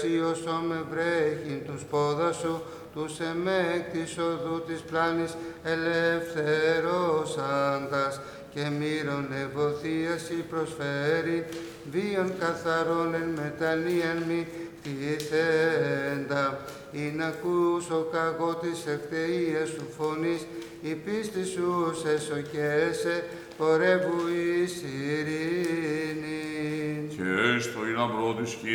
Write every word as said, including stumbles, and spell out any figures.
Όσο με βρέχει τους πόδα σου, τους εμέκ της οδού της πλάνης ελευθερώσαντας και μύρον ευωθίαση προσφέρει, βίον καθαρόν εν μετανοίαν μη τιθέντα, ή να ακούσω καγώ της εκτείας σου φωνής, η πίστη σου σε σοκέσε, πορεύου εις ειρήνη. Και στο είναι αμπρό της